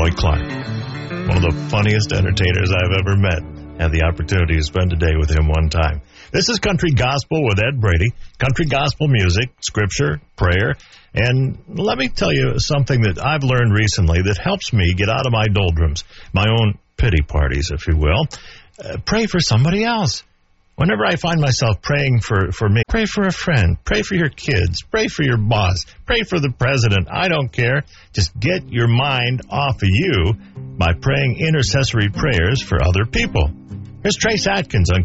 Roy Clark, one of the funniest entertainers I've ever met. Had the opportunity to spend a day with him one time. This is Country Gospel with Ed Brady. Country gospel music, scripture, prayer. And let me tell you something that I've learned recently that helps me get out of my doldrums, my own pity parties, if you will. Pray for somebody else. Whenever I find myself praying for me, pray for a friend, pray for your kids, pray for your boss, pray for the president. I don't care. Just get your mind off of you by praying intercessory prayers for other people. Here's Trace Atkins on